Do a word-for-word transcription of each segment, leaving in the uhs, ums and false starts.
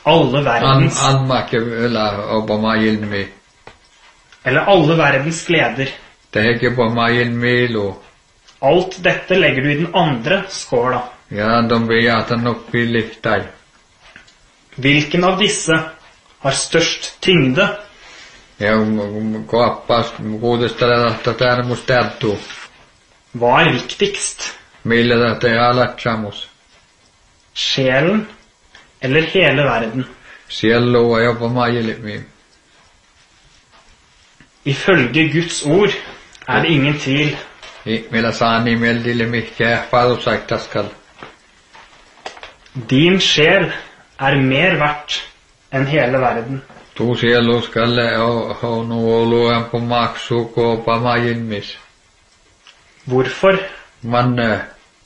alle verdens, Andmakke yllä obama ilmi. eller alle verdens gleder. Teke obama ilmilu. Alt dette legger du i den andre skåla. Ja, de bejatar nok billigtai. Hvilken av disse har størst tyngde? Ja, koappas kuudestella tätä mustertu. Hva er viktigst? Millä tätä alatsamus. Sjelen eller hele verden? Siellu on jopa ilmi. Ifølge Guds ord er det ingen tvil. Millä saa nimeltille mihkä palusaiktaskal. Din sjel er mer verdt enn hele verden. Tu siellu skalle on ollut på maksu kopa ilmis. Hvorfor? Man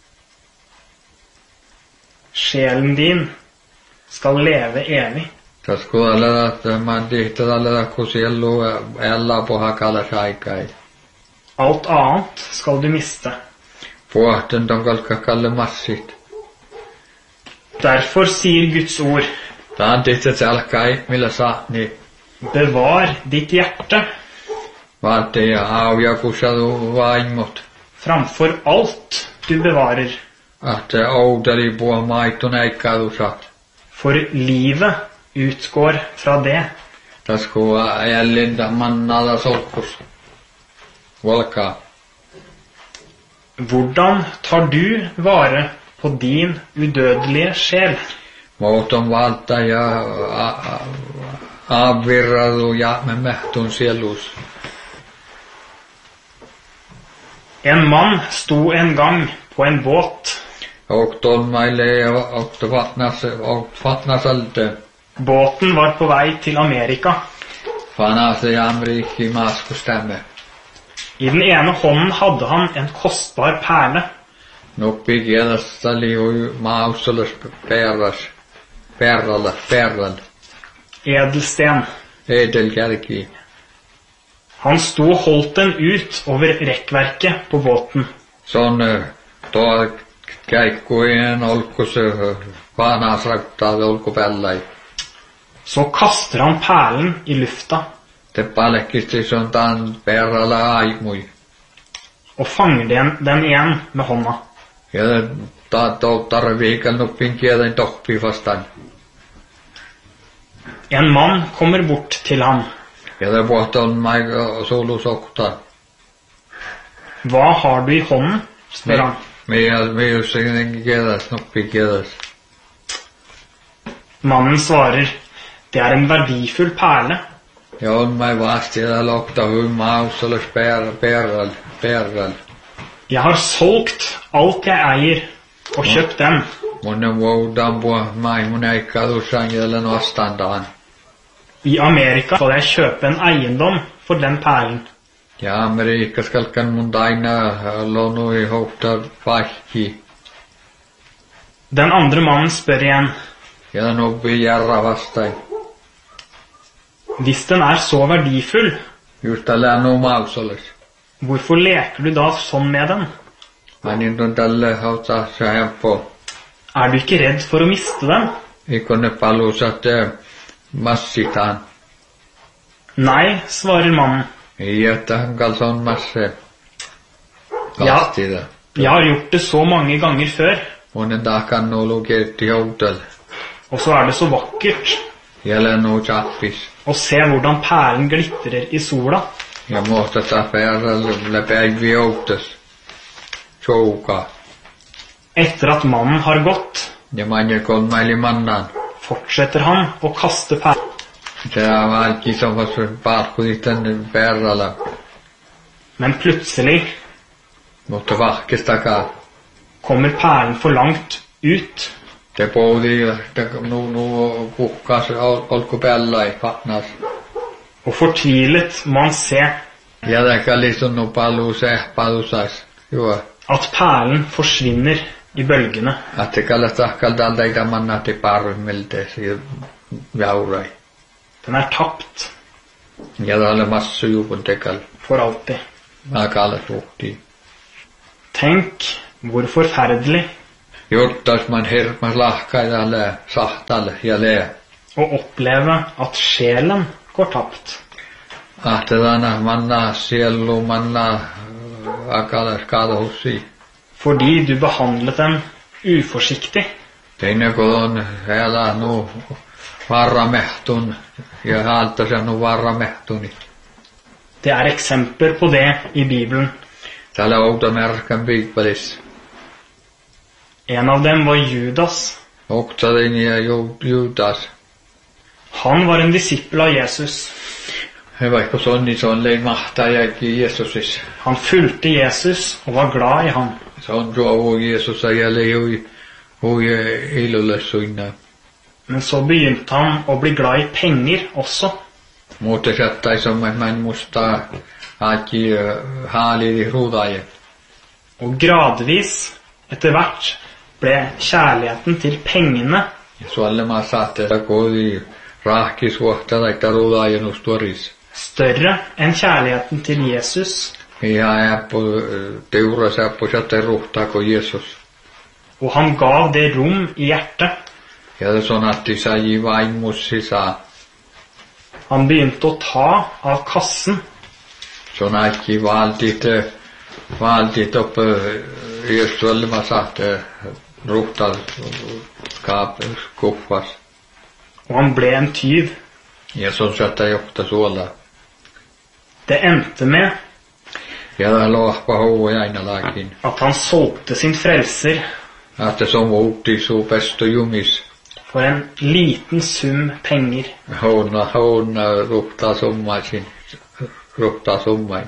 Sjelen din skal leve evig. taskualla että man tihtadalla kun siellu ella på hakala saikai. Alt annet skal du miste. Puhten ton kalka kalle massit. Derfor sier Guds ord, Taan tihtä salkai millä saa niin. bevar ditt hjerte Vaatte ja aavia kusadu vaimot. framfor alt du bevarer. Ahte oudeli puha maittu näikkaadu saat. For livet utgår fra det. Tasku ajallinta mannada solkus. Volkaa. Hvordan tar du vare på din udødelige sjel? Muuton valta ja avvirradu ja me mehtun sielus. En mann sto en gang på en båt. Og tolmaille ja og vatnas og vatnasalte. Båten var på vei til Amerika. Fanase ja Amerikki maskustämme. I den ene hånden hadde han en kostbar perle. Noppi kielasta liui mausolas perras. Perralla, perral. Edelsten. Edelkärki. Han sto og holdt den ut over rekkverket på båten. Sånn tuo käikkujen olkus vanasraktaat olkupellai. Så kaster han perlen i lufta Te palekkisti son tan perralla aimui. og fanger den, den igjen med hånda. Ja ta tarviikal noppin kielen toppi vastaan. En mann kommer bort til ham. Ja te pohton maiga solusokta. Hva har du i hånden? Spør han. Meia meussakin kielas noppi kielas. Mannen svarer, det er en verdifull perle. Ja on mai vasti ja lokta hui mausolas per perral perral. Jeg har solgt alt jeg eier og kjøpt den. Mun voudaan puhua mai mun eikkaadussaan kielen vastaantaan. I Amerika skal jeg kjøpe en eiendom for den perlen. Ja Amerikas kalkan mun taina lonui hohta vaikki. Den andre mannen spør igjen, Ja noppi jarra vastain. hvis den er så verdifull, Just tällä nu mausolas. hvorfor leker du da sånn med den? Anin on tälle hautaa se helppo. Er du ikke redd for å miste den? Ikonne palusat massitaan. Nei, svarer mannen. Ei että hankal son masse. Ja, Kastida. jeg har gjort det så mange ganger før, Monen takan olu kerti houtal. og så er det så vakkert Jäle nu chappis. å se hvordan perlen glitrer i sola. Ja mohta taferralle päivi houtas. Chouka. Etter at mannen har gått, Ja manje kolmaili mannan. fortsetter han å kaste perlen. Se on valki som vas parkuditten perralla. Men plutselig Mutta vahkistakaa. kommer perlen for langt ut. Te poudi, nu, nu kukkas olkupellai fatnas. Og fortvilet må han se Ja täkä listunnu palu sehpalusais. Joo. at perlen forsvinner i bølgene. Att kallas tahkal dalta ita mannati parvimilte jaurai. Den er tapt Ja tälle massu jupun tekal. for alltid. Akala suhti. Tenk hvor forferdelig Juttas man hermas lahkaitalle sahtalle ja lee. og oppleve at sjelen går tapt. Ahtedana manna sielu manna akala skada hossi. Fordi du behandlet den uforsiktig. Teine kun heillä nu varramehtun ja halta sen nu varramehtuni. Det er eksempler på det i Bibelen. Täällä outa merkan Bibelissä. En av dem var Judas. Oktadin ja Judas. Han var en disippel av Jesus. Vaikka sonni se on lei mahtajakin Jeesusissa. Han fulgte Jesus og var glad i ham. Se on tuo Jeesus ja lei hui hui ilulle suinna. Men så begynte han å bli glad i penger også. Mutta sattai som man musta aki haaliri ruudaje. Og gradvis, etter hvert, ble kjærligheten til pengene Suolle ma saatte kodi rahkisuhta tai ruudaje nustoris. større enn kjærligheten til Jesus. Ja appu teurasa appu satte ruhtaako Jeesus. Og han gav det rom i hjertet. Ja det sånn at de sai vaimussi saa. Han begynte å ta av kassen. Sånn at de valgte valgte opp Jeesusalle ma saatte ruhta skap skuffas. Og han ble en tyv. Ja sånn satte johta suolla. Det endte med Ja det lohpa hou aina laakin. at han solgte sin frelser Att det som outi su pesto jumis. for en liten sum penger. Hona hona ruhta summasin. Ruhta summain.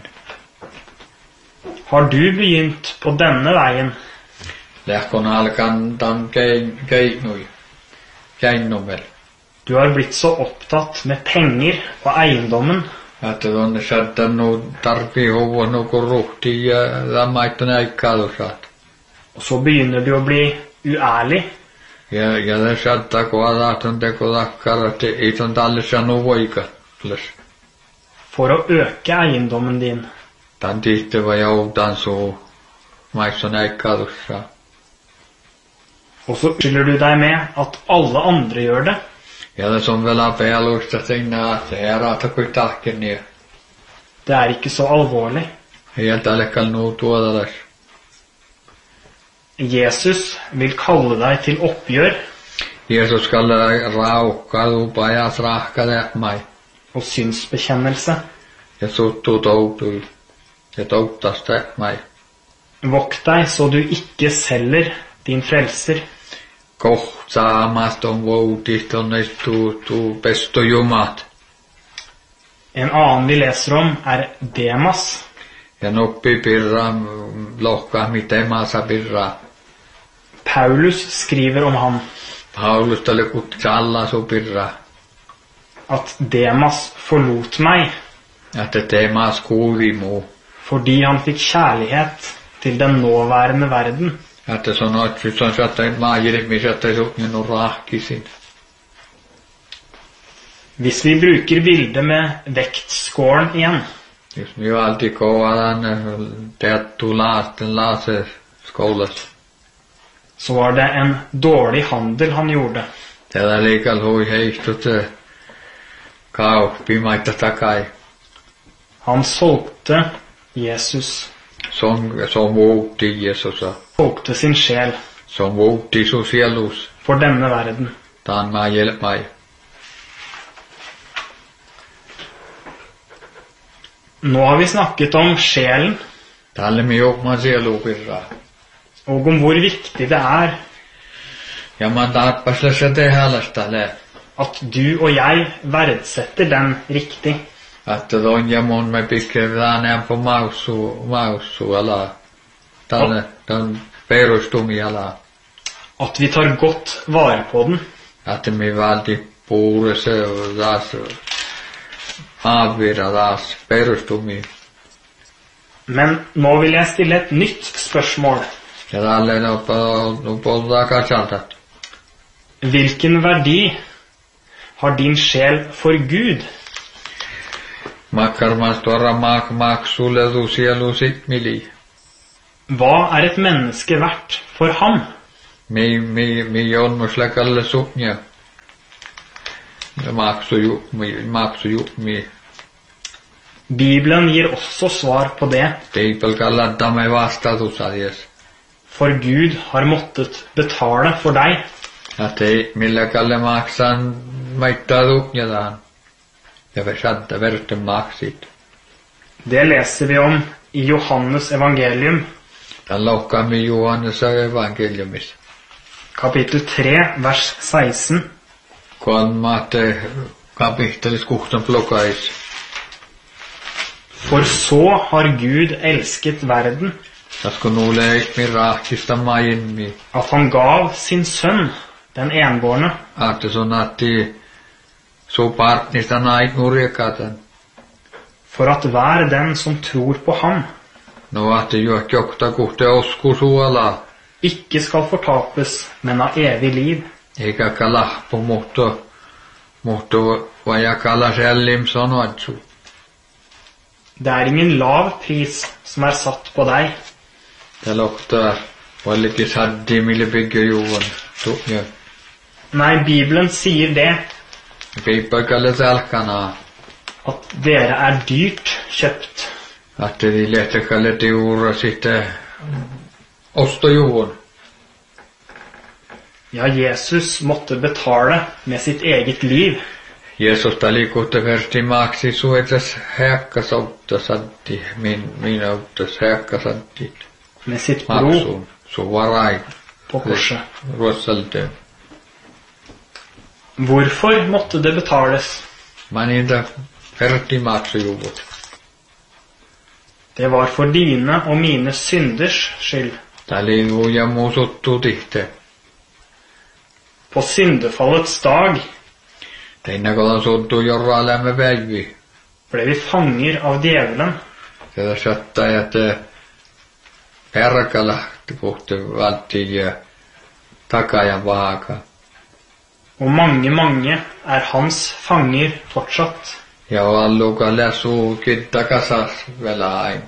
Har du begynt på denne veien? Lähkon alkan tam kein keinui. Keinumel. Du har blitt så opptatt med penger og eiendommen Att det on satta nu tarvi hovo nu kun ruhti ja lammaittu näikkaadusat. og så begynner du å bli uærlig. Ja ja det satta kun alaton teko lakkarat ei ton tallissa nu voika. For å øke eiendommen din. Tan tihtävä joutan su maissa näikkaadusat. Og så skylder du deg med at alle andre gjør det. Ja det som vel har pelusta sinna att det är att kui tahken ner. Det er ikke så alvorlig. Helt alekal nu tuoda des. Jesus vil kalle deg til oppgjør Jeesus kallar raukkalu pajas rahkale mai. og synsbekjennelse. Ja suttu toutui. Ja toutasta mai. Vokt deg så du ikke selger din frelser. Kohtsaamast on voutit on tu tu pesto jumat. En annen vi leser om er Demas. Ja noppi pirra lohka miten maasa pirra. Paulus skriver om ham Paulus tale kutsalla su pirra. at Demas forlot meg Att det är mas kuvimu. fordi han fikk kjærlighet til den nåværende verden. Att det on otsi son satta maajiri mi satta sukninu rahkisin. Hvis vi bruker bildet med vektskålen igjen, Jos mi alltid kovalan teattu laasten laase skolas. så var det en dårlig handel han gjorde. Tällä liikal hui heistut kauppi maita takai. Han solgte Jesus, Som som vouti Jeesusa. solgte sin sjel Som vouti su sielus. for denne verden. Taan maa hjälp mai. Nå har vi snakket om sjelen, Tälle mi jokma sielu pirra. og om hvor viktig det er Ja man taappas se tehälasta le. at du og jeg verdsetter den riktig. Att det on ja mun me pikkevään på maussu maussu ala. Tälle ton perustumi ala. At vi tar godt vare på den. Att mi valti puurese och taas avvira taas perustumi. Men nå vil jeg stille et nytt spørsmål. Ja tälle no no polta katsalta. Hvilken verdi har din sjel for Gud? Makkarmas tuoda mak maksulle tu sielu sitmili. Hva er et menneske verdt for ham? Mi mi mi on muslekalle suknia. maksujutmi, maksujutmi. Bibelen gir også svar på det, People kalladdamme vastatusadias. for Gud har måttet betale for deg. Att ei millä kalle maksan maittadukjadan. Ja vesadda verte maksit. Det leser vi om i Johannes evangelium, Tän lohkami Johannes evangeliumis. kapittel tre, vers seksten. Kun maatte kapittelis kuhtan plokais. For så har Gud elsket verden, Tas kun nuule min rahkista mainmi. at han gav sin sønn, den enbårne, Aatte sun atti su partnista nait nurjekatan. for at hver den som tror på ham, No atti juot jokta kuhte osku suola. ikke skal fortapes, men ha evig liv. Eikä kalahpo muhto, muhto vaja kala sellim sanoatsu. Det er ingen lav pris som er satt på deg. Det luktar vallikin saddi mille bygger juon. Tukja. Nei, Bibelen sier det, Piippaikalle salkana. at dere er dyrt kjøpt. Att de lehtekalle tiura sitten ostojuon. Ja, Jesus måtte betale med sitt eget liv. Jeesus talikuutta verti maaksi suetas häkkasoutta saddi. Min, min auttas häkkasaddi. Med sitt blod Maksuun. Su varai. på korset. Ruossalte. Hvorfor måtte det betales? Maninta verti maksujuot. Det var for dine og mine synders skyld. Talivu ja muusuttu tihte. På syndefallets dag Teinnakolan suttu jorra lämme väivi. ble vi fanger av djevelen, Tätä sattaa, että perkala kohti valtti ja takajan vaaka. og mange, mange er hans fanger fortsatt. Ja allukalle suu kitta kasas vielä aina.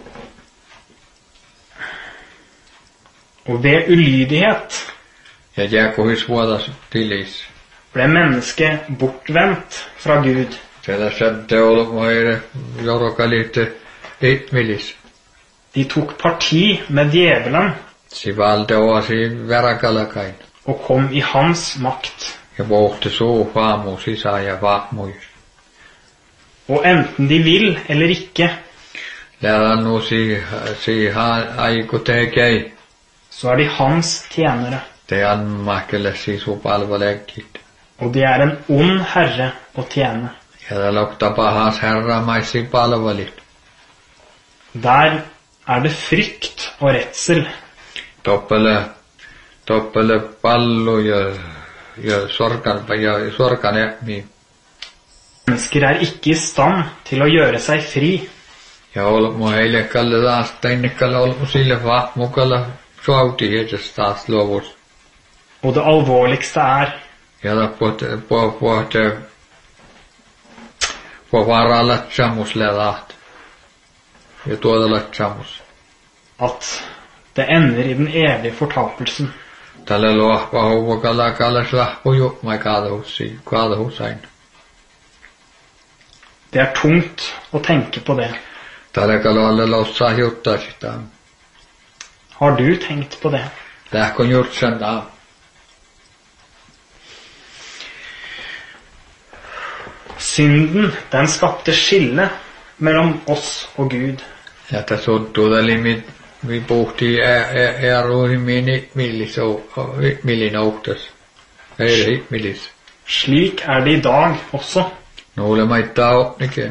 Og ved ulydighet Ja jääkuhis vuotas tilis. ble mennesket bortvendt fra Gud, Tätä sattaa olmoire jorokalitte itmilis. de tok parti med djevelen Sivalde oasi verakalakain. og kom i hans makt. Ja pohti suu vaamu sisään ja vaamui. Og enten de vil eller ikke, Lära nu si, si ha aiku tekei. så er de hans tjenere. Te anmakelle si su palvelekkit. Og det er en ond herre å tjene. Ja det lukta pahas herramaisi palvelit. Der er det frykt og redsel. Toppele, toppele pallu ja, ja sorkan, ja sorkan epmi. Mennesker er ikke i stand til å gjøre seg fri. Ja olmu heille kalle taas, teinne olmu sille vahmukalla suauti heitsäs taas luovus. Og det alvorligste er Ja da pohte, po, pohte, po varaa latsamus ledaht. Ja tuota latsamus. at det ender i den evige fortapelsen. Tällä luohpa houvakalla kallas lahpu juhmai kaadahussi, kaadahusain. Det er tungt å tenke på det. Tällä kalolle lossaa juttaa sitä. Har du tenkt på det? Lähkön jutsen taa. Synden, den skapte skille mellom oss og Gud. Ja tässä tuttuu eli mi, mi puhtii eruihin mini millis, millin ouhtas. Ei millis. Slik er det i dag også. Nuule maittaa opnike.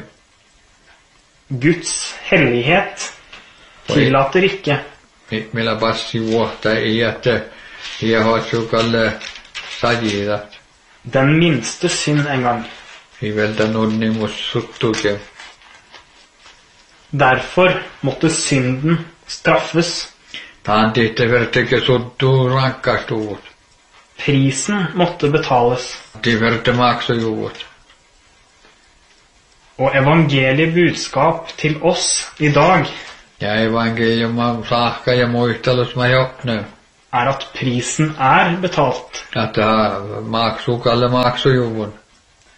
Guds hellighet tillater ikke Millä passi vuotta ei jätte. Ja hoitsukalle sajida. den minste synd engang. Hiveltä nunnimus suttuke. Derfor måtte synden straffes. Taan tihte verteke suttuu rankkastuut. Prisen måtte betales. De verte maksujuut. Og evangeliet budskap til oss i dag Ja evankelium saakka ja muistelus mä jopne. er at prisen er betalt. Että maksukalle maksujuvun.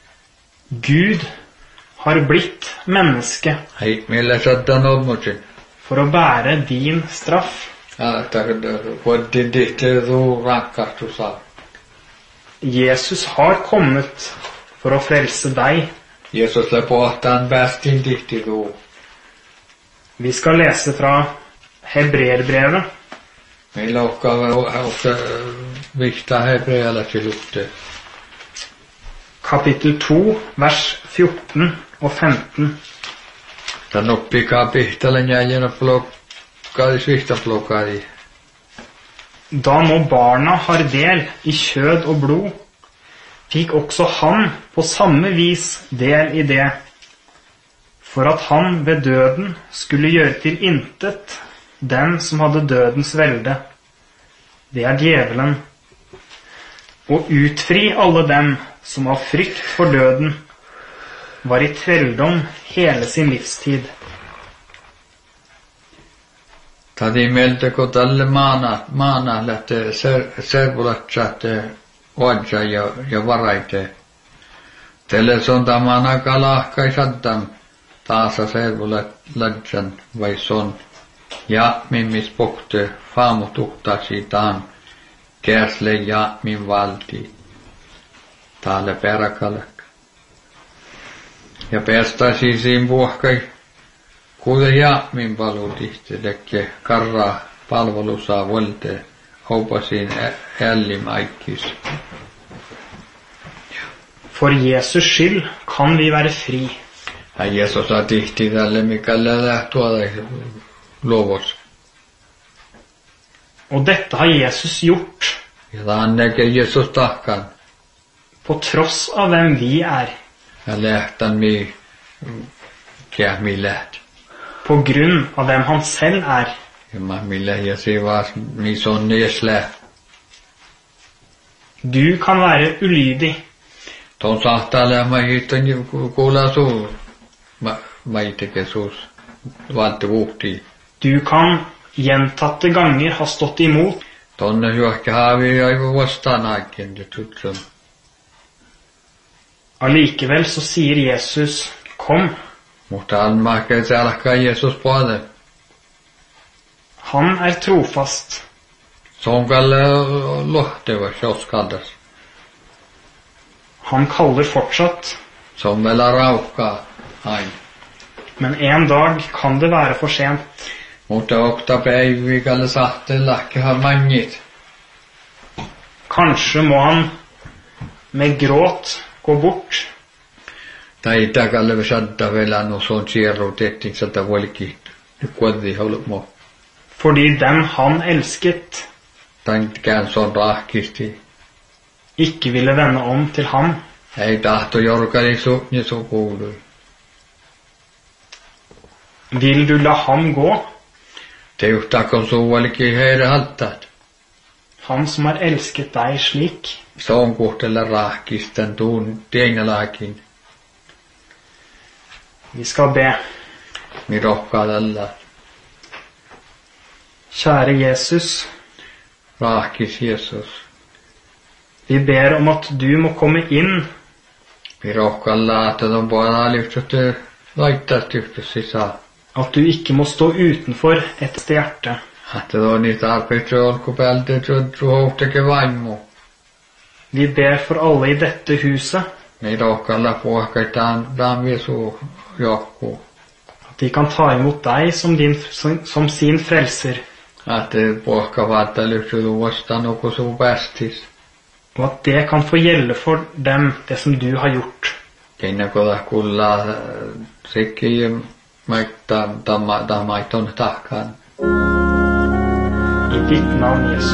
Gud har blitt menneske Hei, millä sattan olmusin. for å bære din straff. Älä voitin tihti tuu rakastus saa. Jesus har kommet for å frelse deg. Jeesus le pohtaan päästiin tihti tuu. Vi skal lese fra Hebreerbrevet, Meillä ohkaa vihtaa hebrealaksi lutte. kapittel to, vers fjorten og femten. Tän oppikaa pihtalen jäljänä blokkaadis vihta blokkaadi. Da nå barna har del i kjød og blod, fikk også han på samme vis del i det, for at han ved døden skulle gjøre til intet den som hadde dødens velde, det er djevelen, og utfri alle dem som av frykt for døden var i trelldom hele sin livstid. Tadi meiltä kun tälle maana, maana lähtee servulatsaat oadja ja, ja varaite. Tälle sonta maana kalahkai sattam taasa servulatsan vai son. Ja mimmis pokte faamu tuhtasi taan kärsle ja min valti. Täällä peräkalak. Ja päästäisiin siinä vuohkai kuuden ja min palutihti tekke karraa palvelusaa volte houpasiin ällimaikkis. For Jesus skyld kan vi være fri. Ja Jeesus saa tihti tälle mikä lähtuoda lovos. Og dette har Jesus gjort, Ja taan näkee Jeesus tahkan. på tross av hvem vi er, Ja lähtän mi kää mi läht. på grunn av hvem han selv er. Ja mä mi läht se vas mi son nees läht. Du kan være ulydig, Ton saattaa lämmä hiittän kuulaa suu. Mä väitekee suus. Valti vuhtii. du kan gjentatte ganger ha stått imot, Tonne hyökkä haavi aivan vastaan aiken ja tutsun. allikevel så sier Jesus, kom. Mutta almahkei se alkaa Jeesus puolelle. Han er trofast, Se on kalle lohteva, jos kaldas. han kaller fortsatt, Se on vielä raukkaa aina. men en dag kan det være for sent. Mutta okta päiviä kalle sahteen lahkeha mannit. Kanskje må han med gråt gå bort, Tai itä kalle sadda vielä no se on sierrutettiin sata volki. Kuoddi haluat mo. fordi dem han elsket Tai kään se on rahkisti. ikke ville vende om til ham. Ei tahto jorkali su, niin su kuului. Vil du la ham gå, Teuhtaakon suuvalki heidän haltaat. han som har elsket deg slik? Se on kuhtella rahkisten tuun tiengalakin. Vi skal be. Mi rohkaa tällä. Kjære Jesus, Rahkis Jeesus. vi ber om at du må komme inn Mi rohkalla, että ton puolella lyhtystä laittaisi yhtäs sisään. at du ikke må stå utenfor et hjerte. Että ton niitä tarpeeksi olkupäältä, että du hohtake vaimmu. Vi ber for alle i dette huset, Mi rohkalla puhkaitaan daan viesu johku. at de kan ta imot deg som, din, som, som sin frelser, Että puhka vaata lyhty vastaan nuku suu päästis. og at det kan få gjelde for dem, det som du har gjort. Keinä koda kullaa sekin maittaa tamma tamaiton tahkaan. I ditt navn, Jesus.